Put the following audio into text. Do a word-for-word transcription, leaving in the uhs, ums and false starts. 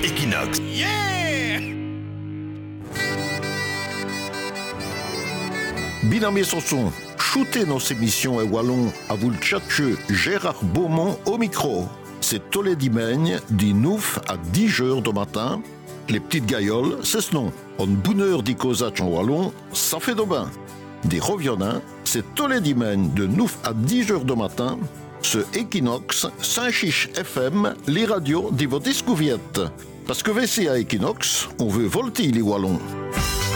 Equinox. Yeah! Binamé Sanson, shootez nos émissions et wallon à vous le tchatcheux Gérard Beaumont au micro. C'est tous les dimanches, du neuf à dix heures du matin. Les petites gailloles, c'est ce nom. En bonheur d'y causac en wallon, ça fait de bain. Des reviennants, c'est tous les dimanches de neuf à dix heures du matin. Ce Equinox, Saint-Chiche F M, les radios d'Ivotis Couviette. Parce que V C à Equinox, on veut volter les wallons.